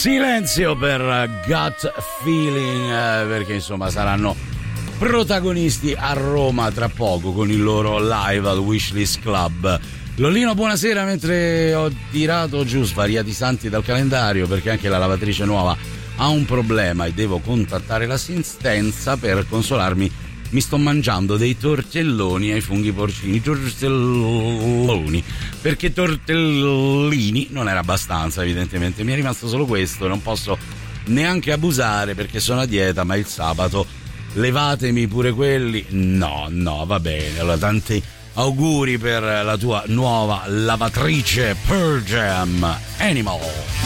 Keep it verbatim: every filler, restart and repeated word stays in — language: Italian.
Silenzio per Gut Feeling, eh, perché insomma saranno protagonisti a Roma tra poco con il loro live al Wishlist Club. Lollino, buonasera, mentre ho tirato giù svariati santi dal calendario perché anche la lavatrice nuova ha un problema e devo contattare l'assistenza per consolarmi. Mi sto mangiando dei tortelloni ai funghi porcini, tortelloni, perché tortellini non era abbastanza, evidentemente mi è rimasto solo questo, non posso neanche abusare perché sono a dieta, ma il sabato levatemi pure quelli. No, no, va bene. Allora, tanti auguri per la tua nuova lavatrice Pearl Jam Animal.